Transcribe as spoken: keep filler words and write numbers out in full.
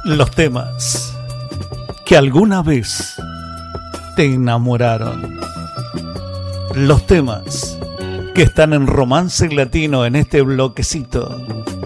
Los temas que alguna vez te enamoraron. Los temas que están en Romance Latino en este bloquecito.